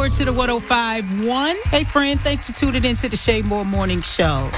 Power to the 105.1. Hey, friend, thanks for tuning in to the Shay Moore Morning Show.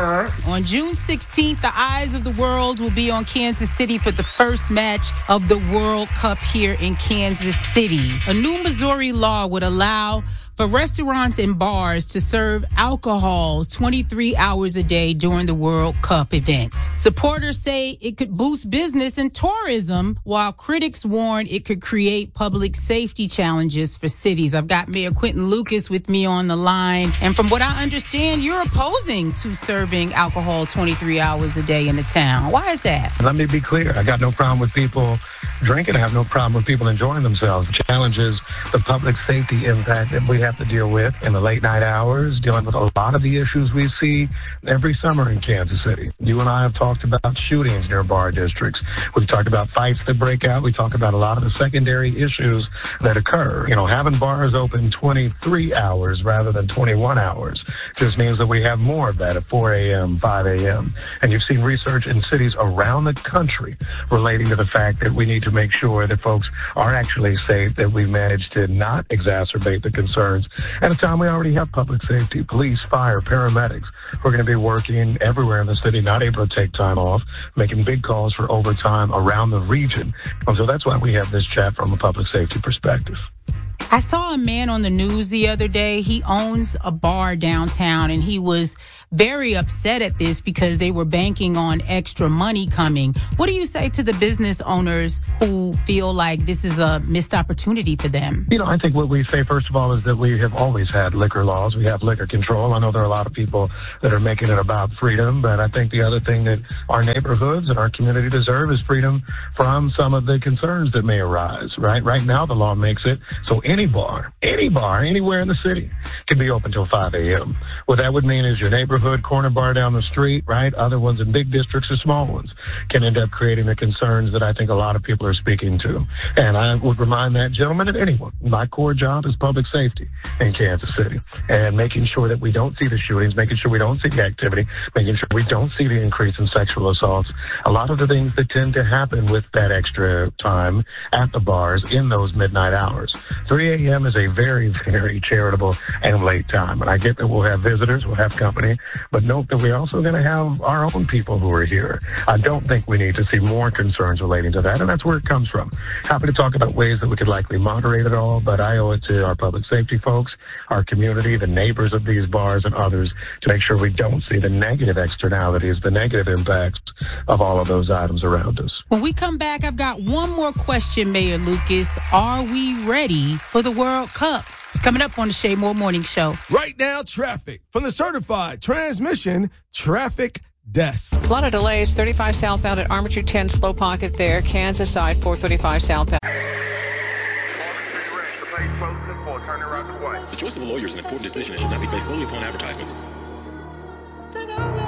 On June 16th, the eyes of the world will be on Kansas City for the first match of the World Cup here in Kansas City. A new Missouri law would allow for restaurants and bars to serve alcohol 23 hours a day during the World Cup event. Supporters say it could boost business and tourism, while critics warn it could create public safety challenges for cities. I've got Mayor Quentin Lucas with me on the line, and from what I understand, you're opposing to serving alcohol 23 hours a day in the town. Why is that? Let me be clear. I got no problem with people drinking. I have no problem with people enjoying themselves. The challenge is the public safety impact that we have to deal with in the late night hours, dealing with a lot of the issues we see every summer in Kansas City. You and I have talked about shootings near bar districts. We've talked about fights that break out. We talk about a lot of the secondary issues that occur. You know, having bars open 23 hours rather than 21 hours just means that we have more of that at 4 a.m., 5 a.m. And you've seen research in cities around the country relating to the fact that we need to make sure that folks are actually safe, that we manage to not exacerbate the concerns. At a time we already have public safety, police, fire, paramedics. We're going to be working everywhere in the city, not able to take time off, making big calls for overtime around the region. And so that's why we have this chat from a public safety perspective. I saw a man on the news the other day. He owns a bar downtown, and he was very upset at this because they were banking on extra money coming. What do you say to the business owners who feel like this is a missed opportunity for them? You know, I think what we say, first of all, is that we have always had liquor laws. We have liquor control. I know there are a lot of people that are making it about freedom, but I think the other thing that our neighborhoods and our community deserve is freedom from some of the concerns that may arise, right? Right now, the law makes it so any bar, anywhere in the city can be open till 5 a.m. What that would mean is your neighborhood corner bar down the street, right? Other ones in big districts or small ones can end up creating the concerns that I think a lot of people are speaking to. And I would remind that gentleman and anyone, my core job is public safety in Kansas City and making sure that we don't see the shootings, making sure we don't see the activity, making sure we don't see the increase in sexual assaults. A lot of the things that tend to happen with that extra time at the bars in those midnight hours. 3 a.m. is a very, very charitable and late time. And I get that we'll have visitors, we'll have company, but note that we're also going to have our own people who are here. I don't think we need to see more concerns relating to that, and that's where it comes from. Happy to talk about ways that we could likely moderate it all, but I owe it to our public safety folks, our community, the neighbors of these bars and others to make sure we don't see the negative externalities, the negative impacts of all of those items around us. When we come back, I've got one more question, Mayor Lucas. Are we ready for the World Cup? It's coming up on the Shay Moore Morning Show. Right now, traffic from the certified transmission traffic desk. A lot of delays. 35 southbound at Armature 10, slow pocket there. Kansas side, 435 southbound. The choice of a lawyer is an important decision and should not be based solely upon advertisements.